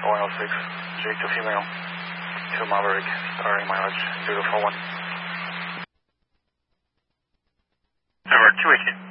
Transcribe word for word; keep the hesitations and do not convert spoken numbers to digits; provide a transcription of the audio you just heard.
one oh six, Jake to female, to Maverick, starting mileage zero four one. Number two eighteen.